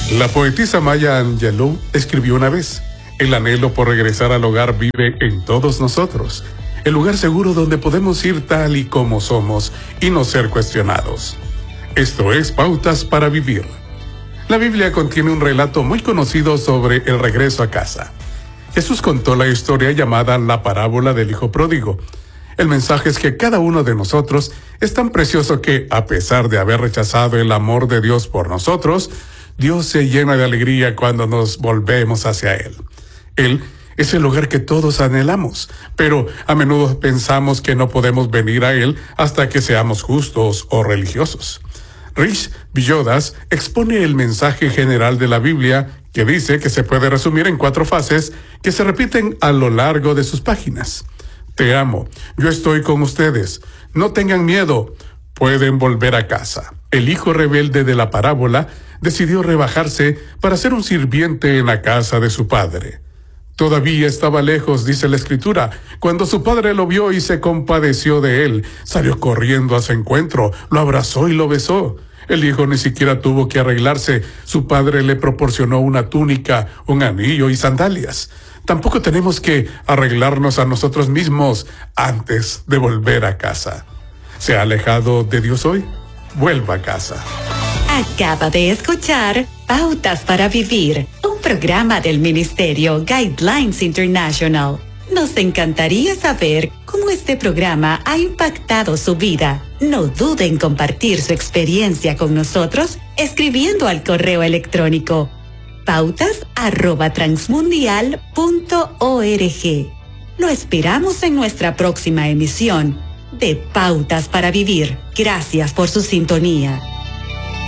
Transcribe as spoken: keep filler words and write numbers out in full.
La poetisa Maya Angelou escribió una vez: el anhelo por regresar al hogar vive en todos nosotros, el lugar seguro donde podemos ir tal y como somos y no ser cuestionados. Esto es Pautas para Vivir. La Biblia contiene un relato muy conocido sobre el regreso a casa. Jesús contó la historia llamada la parábola del hijo pródigo. El mensaje es que cada uno de nosotros es tan precioso que, a pesar de haber rechazado el amor de Dios por nosotros, Dios se llena de alegría cuando nos volvemos hacia Él. Él es el lugar que todos anhelamos, pero a menudo pensamos que no podemos venir a Él hasta que seamos justos o religiosos. Rich Villodas expone el mensaje general de la Biblia, que dice que se puede resumir en cuatro fases que se repiten a lo largo de sus páginas. Te amo, yo estoy con ustedes, no tengan miedo, pueden volver a casa. El hijo rebelde de la parábola decidió rebajarse para ser un sirviente en la casa de su padre. Todavía estaba lejos, dice la Escritura, cuando su padre lo vio y se compadeció de él. Salió corriendo a su encuentro, lo abrazó y lo besó. El hijo ni siquiera tuvo que arreglarse. Su padre le proporcionó una túnica, un anillo y sandalias. Tampoco tenemos que arreglarnos a nosotros mismos antes de volver a casa. ¿Se ha alejado de Dios hoy? Vuelva a casa. Acaba de escuchar Pautas para Vivir, un programa del Ministerio Guidelines International. Nos encantaría saber cómo este programa ha impactado su vida. No dude en compartir su experiencia con nosotros escribiendo al correo electrónico pautas arroba transmundial punto org. Lo esperamos en nuestra próxima emisión de Pautas para Vivir. Gracias por su sintonía.